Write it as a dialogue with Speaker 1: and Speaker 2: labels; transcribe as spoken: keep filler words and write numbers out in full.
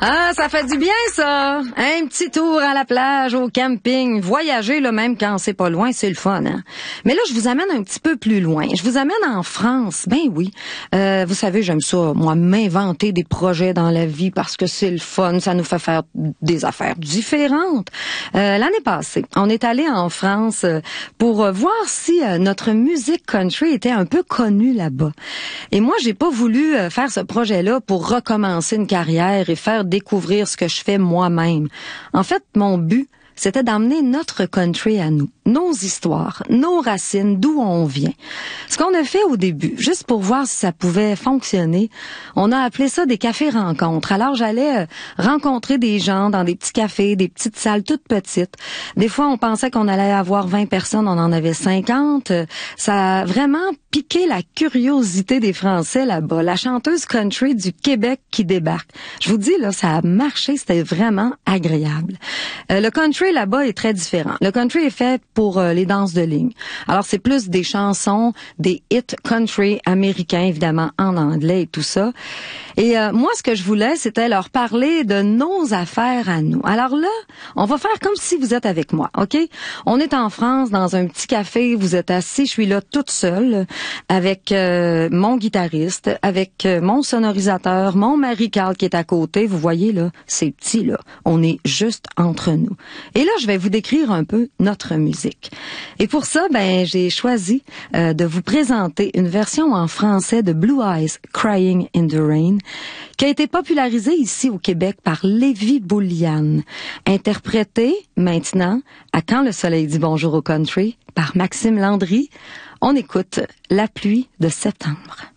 Speaker 1: Ah, ça fait du bien, ça! Un petit tour à la plage, au camping, voyager, là, même quand c'est pas loin, c'est le fun, hein? Mais là, je vous amène un petit peu plus loin. Je vous amène en France. Ben oui. Euh, vous savez, j'aime ça, moi, m'inventer des projets dans la vie parce que c'est le fun, ça nous fait faire des affaires différentes. Euh, l'année passée, on est allé en France pour voir si euh, notre musique country était un peu connue là-bas. Et moi, j'ai pas voulu euh, faire ce projet-là pour recommencer une carrière et faire découvrir ce que je fais moi-même. En fait, mon but, c'était d'emmener notre country à nous, nos histoires, nos racines, d'où on vient. Ce qu'on a fait au début, juste pour voir si ça pouvait fonctionner, on a appelé ça des cafés-rencontres. Alors, j'allais euh, rencontrer des gens dans des petits cafés, des petites salles toutes petites. Des fois, on pensait qu'on allait avoir vingt personnes, on en avait cinquante. Ça a vraiment piqué la curiosité des Français là-bas. La chanteuse country du Québec qui débarque. Je vous dis, là, ça a marché, c'était vraiment agréable. Euh, le country là-bas est très différent. Le country est fait pour euh, les danses de ligne. Alors, c'est plus des chansons, des hits country américains, évidemment, en anglais et tout ça. Et euh, moi, ce que je voulais, c'était leur parler de nos affaires à nous. Alors là, on va faire comme si vous êtes avec moi, OK? On est en France, dans un petit café, vous êtes assis, je suis là toute seule, avec euh, mon guitariste, avec euh, mon sonorisateur, mon mari Carl qui est à côté. Vous voyez, là, c'est petit, là. On est juste entre nous. Et là, je vais vous décrire un peu notre musique. Et pour ça, ben, j'ai choisi euh, de vous présenter une version en français de Blue Eyes Crying in the Rain, qui a été popularisée ici au Québec par Lévi Bouliane, interprétée maintenant à Quand le soleil dit bonjour au country par Maxime Landry. On écoute La pluie de septembre.